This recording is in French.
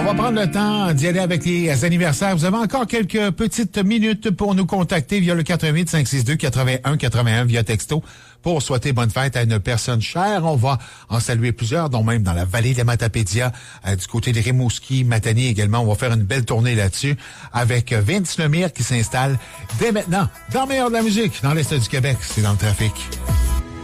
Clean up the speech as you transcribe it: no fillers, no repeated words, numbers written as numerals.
va prendre le temps d'y aller avec les anniversaires. Vous avez encore quelques petites minutes pour nous contacter via le 88 562 81 81 via texto pour souhaiter bonne fête à une personne chère. On va en saluer plusieurs, dont même dans la vallée de Matapédia, du côté de Rimouski, Matane également. On va faire une belle tournée là-dessus avec Vince Lemire qui s'installe dès maintenant dans le meilleur de la musique dans l'Est du Québec. C'est dans le trafic.